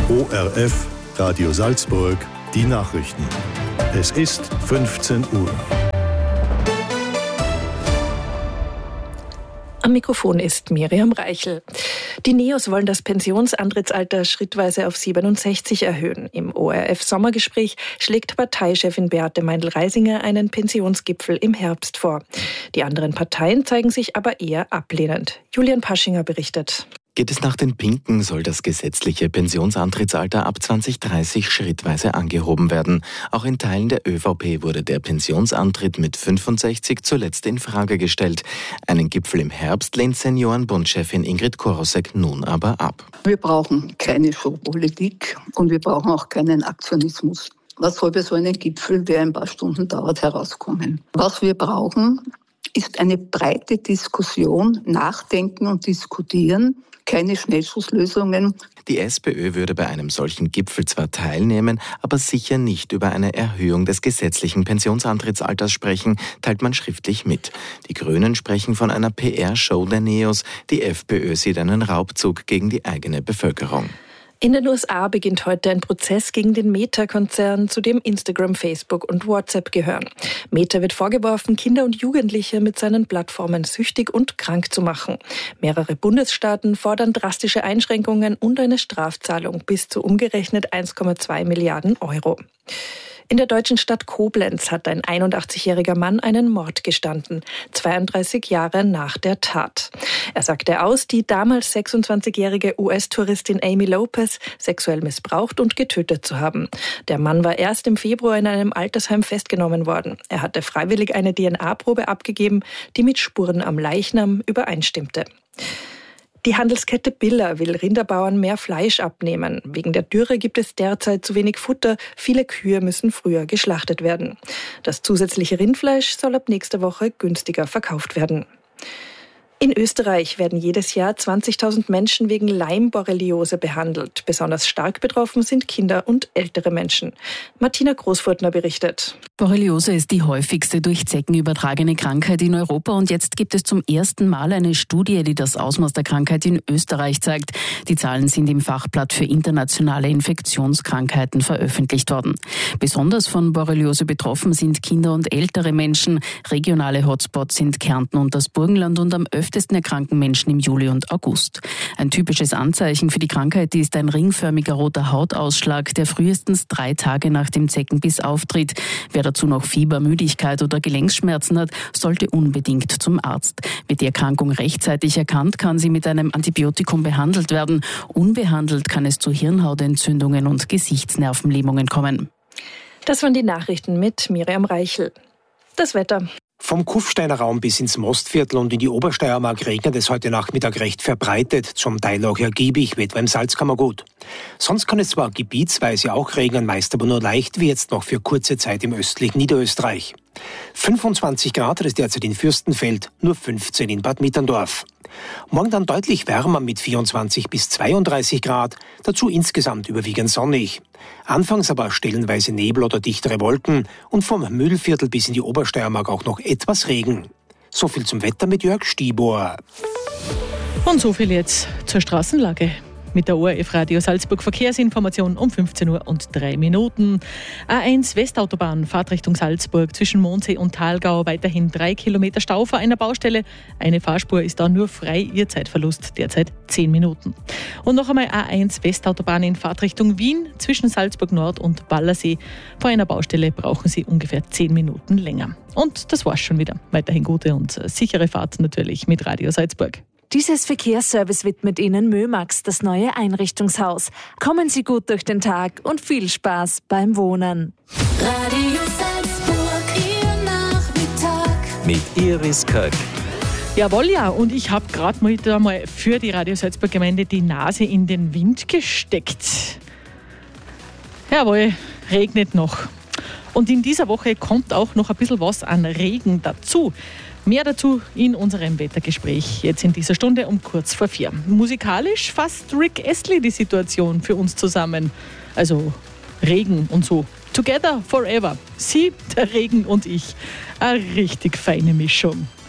ORF, Radio Salzburg, die Nachrichten. Es ist 15 Uhr. Am Mikrofon ist Miriam Reichel. Die NEOS wollen das Pensionsantrittsalter schrittweise auf 67 erhöhen. Im ORF-Sommergespräch schlägt Parteichefin Beate Meindl-Reisinger einen Pensionsgipfel im Herbst vor. Die anderen Parteien zeigen sich aber eher ablehnend. Julian Paschinger berichtet. Geht es nach den Pinken, soll das gesetzliche Pensionsantrittsalter ab 2030 schrittweise angehoben werden. Auch in Teilen der ÖVP wurde der Pensionsantritt mit 65 zuletzt in Frage gestellt. Einen Gipfel im Herbst lehnt Seniorenbundchefin Ingrid Korosek nun aber ab. Wir brauchen keine Showpolitik und wir brauchen auch keinen Aktionismus. Was soll bei so einem Gipfel, der ein paar Stunden dauert, herauskommen? Was wir brauchen, ist eine breite Diskussion, nachdenken und diskutieren. Keine Schnellschusslösungen. Die SPÖ würde bei einem solchen Gipfel zwar teilnehmen, aber sicher nicht über eine Erhöhung des gesetzlichen Pensionsantrittsalters sprechen, teilt man schriftlich mit. Die Grünen sprechen von einer PR-Show der NEOS, die FPÖ sieht einen Raubzug gegen die eigene Bevölkerung. In den USA beginnt heute ein Prozess gegen den Meta-Konzern, zu dem Instagram, Facebook und WhatsApp gehören. Meta wird vorgeworfen, Kinder und Jugendliche mit seinen Plattformen süchtig und krank zu machen. Mehrere Bundesstaaten fordern drastische Einschränkungen und eine Strafzahlung bis zu umgerechnet 1,2 Milliarden Euro. In der deutschen Stadt Koblenz hat ein 81-jähriger Mann einen Mord gestanden, 32 Jahre nach der Tat. Er sagte aus, die damals 26-jährige US-Touristin Amy Lopez sexuell missbraucht und getötet zu haben. Der Mann war erst im Februar in einem Altersheim festgenommen worden. Er hatte freiwillig eine DNA-Probe abgegeben, die mit Spuren am Leichnam übereinstimmte. Die Handelskette Billa will Rinderbauern mehr Fleisch abnehmen. Wegen der Dürre gibt es derzeit zu wenig Futter. Viele Kühe müssen früher geschlachtet werden. Das zusätzliche Rindfleisch soll ab nächster Woche günstiger verkauft werden. In Österreich werden jedes Jahr 20.000 Menschen wegen Leimborreliose behandelt. Besonders stark betroffen sind Kinder und ältere Menschen. Martina Großfurtner berichtet. Borreliose ist die häufigste durch Zecken übertragene Krankheit in Europa und jetzt gibt es zum ersten Mal eine Studie, die das Ausmaß der Krankheit in Österreich zeigt. Die Zahlen sind im Fachblatt für internationale Infektionskrankheiten veröffentlicht worden. Besonders von Borreliose betroffen sind Kinder und ältere Menschen. Regionale Hotspots sind Kärnten und das Burgenland und am öftesten erkranken Menschen im Juli und August. Ein typisches Anzeichen für die Krankheit ist ein ringförmiger roter Hautausschlag, der frühestens 3 Tage nach dem Zeckenbiss auftritt. Wer dazu noch Fieber, Müdigkeit oder Gelenkschmerzen hat, sollte unbedingt zum Arzt. Wird die Erkrankung rechtzeitig erkannt, kann sie mit einem Antibiotikum behandelt werden. Unbehandelt kann es zu Hirnhautentzündungen und Gesichtsnervenlähmungen kommen. Das waren die Nachrichten mit Miriam Reichel. Das Wetter. Vom Kufsteiner Raum bis ins Mostviertel und in die Obersteiermark regnet es heute Nachmittag recht verbreitet, zum Teil auch ergiebig, etwa im Salzkammergut. Sonst kann es zwar gebietsweise auch regnen, meist aber nur leicht, wie jetzt noch für kurze Zeit im östlichen Niederösterreich. 25 Grad hat es derzeit in Fürstenfeld, nur 15 in Bad Mitterndorf. Morgen dann deutlich wärmer mit 24 bis 32 Grad, dazu insgesamt überwiegend sonnig. Anfangs aber stellenweise Nebel oder dichtere Wolken und vom Mühlviertel bis in die Obersteiermark auch noch etwas Regen. So viel zum Wetter mit Jörg Stibor. Und so viel jetzt zur Straßenlage. Mit der ORF Radio Salzburg Verkehrsinformation um 15:03 A1 Westautobahn, Fahrtrichtung Salzburg zwischen Mondsee und Thalgau, weiterhin 3 Kilometer Stau vor einer Baustelle. Eine Fahrspur ist da nur frei, ihr Zeitverlust derzeit 10 Minuten. Und noch einmal A1 Westautobahn in Fahrtrichtung Wien zwischen Salzburg Nord und Ballersee. Vor einer Baustelle brauchen Sie ungefähr 10 Minuten länger. Und das war's schon wieder. Weiterhin gute und sichere Fahrt natürlich mit Radio Salzburg. Dieses Verkehrsservice widmet Ihnen Mömax, das neue Einrichtungshaus. Kommen Sie gut durch den Tag und viel Spaß beim Wohnen. Radio Salzburg, Ihr Nachmittag. Mit Iris Köck. Jawohl, ja. Und ich habe gerade mal für die Radio Salzburg Gemeinde die Nase in den Wind gesteckt. Jawohl, regnet noch. Und in dieser Woche kommt auch noch ein bisschen was an Regen dazu. Mehr dazu in unserem Wettergespräch jetzt in dieser Stunde um kurz vor 4. Musikalisch fasst Rick Astley die Situation für uns zusammen. Also Regen und so. Together forever. Sie, der Regen und ich. Eine richtig feine Mischung.